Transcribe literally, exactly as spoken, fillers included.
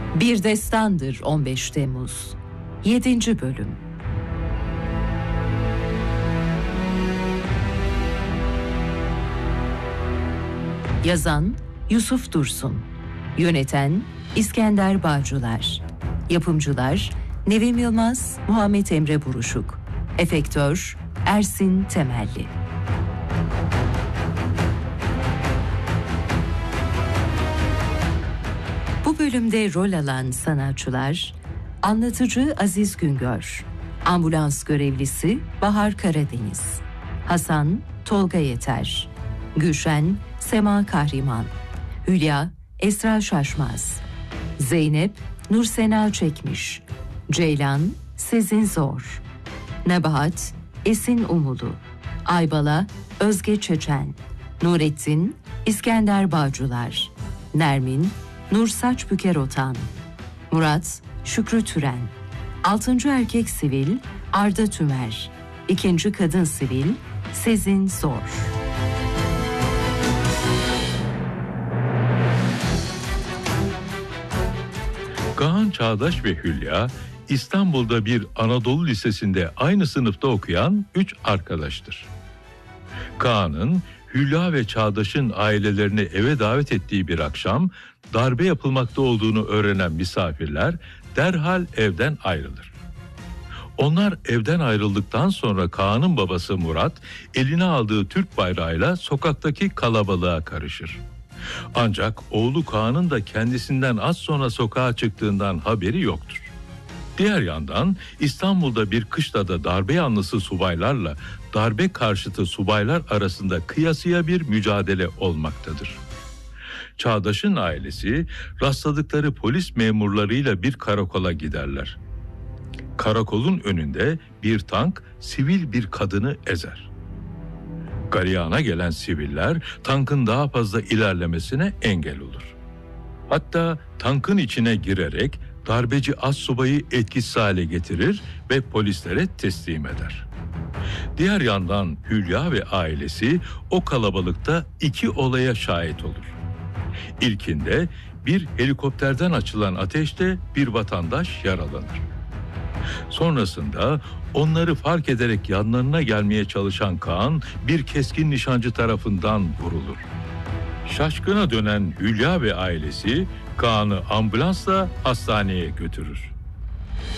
Bir Destandır on beş Temmuz yedinci Bölüm. Yazan Yusuf Dursun, yöneten İskender Bağcılar, yapımcılar Nevim Yılmaz, Muhammed Emre Buruşuk, efektör Ersin Temelli. Bu bölümde rol alan sanatçılar: anlatıcı Aziz Güngör, ambulans görevlisi Bahar Karadeniz, Hasan Tolga Yeter, Gülşen Sema Kahriman, Hülya Esra Şaşmaz, Zeynep Nursena Çekmiş, Ceylan Sezin Zor, Nebahat Esin Umulu, Aybala Özge Çeçen, Nurettin İskender Bağcılar, Nermin Nur Saçbüker Otan, Murat Şükrü Türen, altıncı erkek sivil Arda Tümer, ikinci kadın sivil Sezin Zor. Kaan Çağdaş ve Hülya, İstanbul'da bir Anadolu Lisesi'nde aynı sınıfta okuyan üç arkadaştır. Kaan'ın Hülya ve Çağdaş'ın ailelerini eve davet ettiği bir akşam darbe yapılmakta olduğunu öğrenen misafirler derhal evden ayrılır. Onlar evden ayrıldıktan sonra Kaan'ın babası Murat eline aldığı Türk bayrağıyla sokaktaki kalabalığa karışır. Ancak oğlu Kaan'ın da kendisinden az sonra sokağa çıktığından haberi yoktur. Diğer yandan İstanbul'da bir kışlada darbe yanlısı subaylarla darbe karşıtı subaylar arasında kıyasıya bir mücadele olmaktadır. Çağdaş'ın ailesi rastladıkları polis memurlarıyla bir karakola giderler. Karakolun önünde bir tank sivil bir kadını ezer. Galeyana gelen siviller tankın daha fazla ilerlemesine engel olur. Hatta tankın içine girerek darbeci astsubayı etkisiz hale getirir ve polislere teslim eder. Diğer yandan Hülya ve ailesi o kalabalıkta iki olaya şahit olur. İlkinde bir helikopterden açılan ateşte bir vatandaş yaralanır. Sonrasında onları fark ederek yanlarına gelmeye çalışan Kaan bir keskin nişancı tarafından vurulur. Şaşkına dönen Hülya ve ailesi Kaan'ı ambulansla hastaneye götürür.